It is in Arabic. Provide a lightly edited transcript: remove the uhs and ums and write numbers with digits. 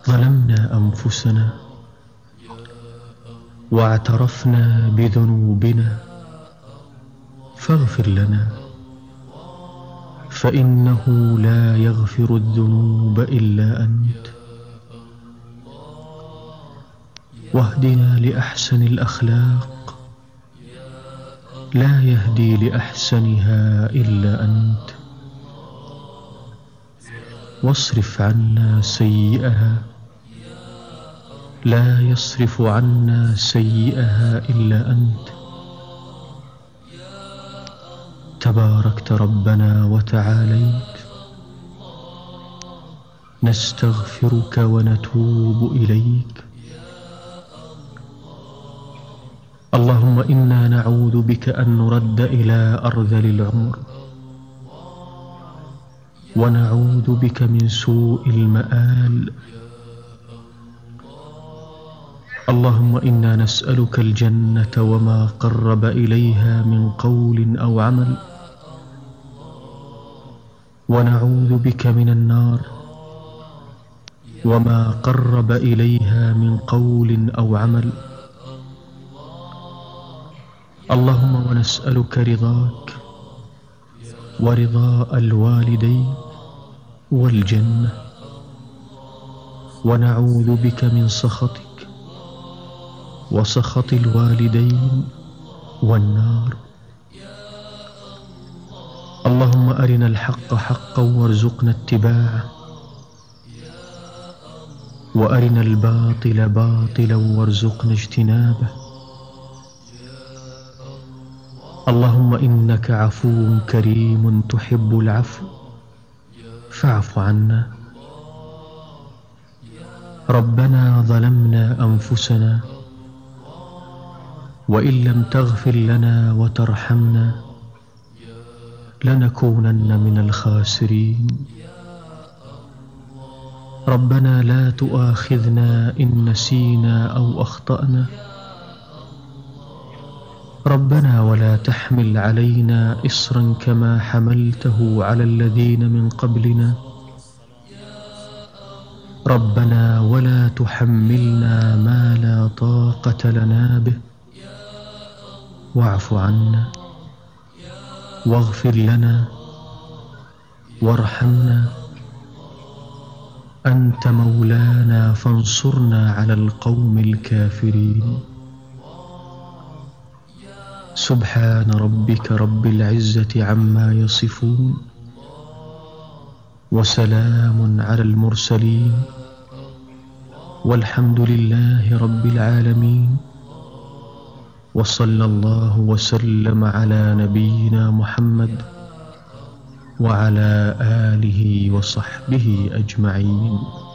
ظلمنا أنفسنا واعترفنا بذنوبنا فاغفر لنا، فإنه لا يغفر الذنوب إلا أنت. واهدنا لأحسن الأخلاق، لا يهدي لأحسنها إلا أنت. واصرف عنا سيئها، لا يصرف عنا سيئها إلا أنت. تباركت ربنا وتعاليت، نستغفرك ونتوب إليك. اللهم إنا نعوذ بك أن نرد إلى أرذل العمر، ونعوذ بك من سوء المآل. اللهم إنا نسألك الجنة وما قرب إليها من قول أو عمل، ونعوذ بك من النار وما قرب إليها من قول أو عمل. اللهم ونسألك رضاك ورضاء الوالدين والجنة، ونعوذ بك من سخطك وسخط الوالدين والنار. اللهم أرنا الحق حقا وارزقنا اتباعه، وأرنا الباطل باطلا وارزقنا اجتنابه. اللهم إنك عفو كريم تحب العفو فاعف عنا. ربنا ظلمنا أنفسنا، وإن لم تغفر لنا وترحمنا لنكونن من الخاسرين. ربنا لا تؤاخذنا إن نسينا أو أخطأنا. ربنا ولا تحمل علينا إصرا كما حملته على الذين من قبلنا. ربنا ولا تحملنا ما لا طاقة لنا به. واعف عنا واغفر لنا وارحمنا، أنت مولانا فانصرنا على القوم الكافرين. سبحان ربك رب العزة عما يصفون، وسلام على المرسلين، والحمد لله رب العالمين. وصلى الله وسلم على نبينا محمد وعلى آله وصحبه أجمعين.